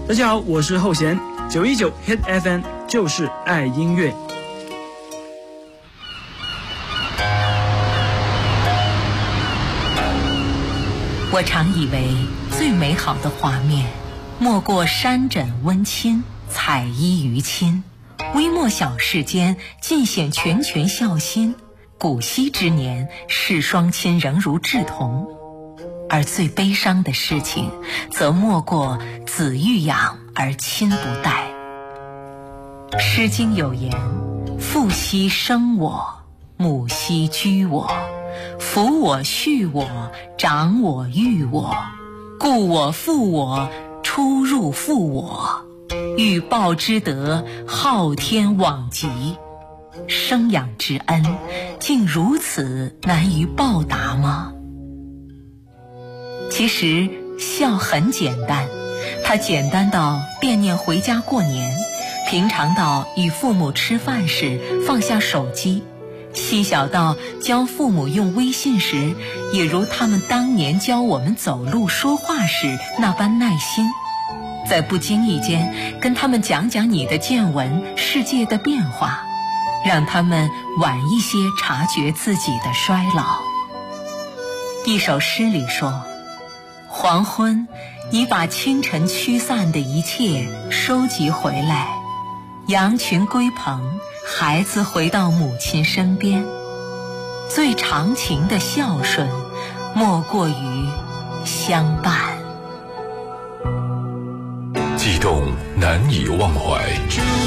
大家好，我是后弦，919 Hit FM 就是爱音乐。 我常以为最美好的画面，莫过山枕温馨，彩衣娱亲，微末小世间，尽显拳拳孝心。古稀之年，世双亲仍如稚童。而最悲伤的事情，则莫过子欲养而亲不待。诗经有言：父兮生我，母兮居我，抚我恤我，长我育我，故我负我，出入负我，欲报之德，昊天罔极。生养之恩，竟如此难于报答吗？其实孝很简单，它简单到惦念回家过年，平常到与父母吃饭时放下手机，细小到教父母用微信时，也如他们当年教我们走路说话时那般耐心，在不经意间跟他们讲讲你的见闻，世界的变化，让他们晚一些察觉自己的衰老。一首诗里说，黄昏，你把清晨驱散的一切收集回来，羊群归棚，孩子回到母亲身边。最长情的孝顺，莫过于相伴。 悸动难以忘怀。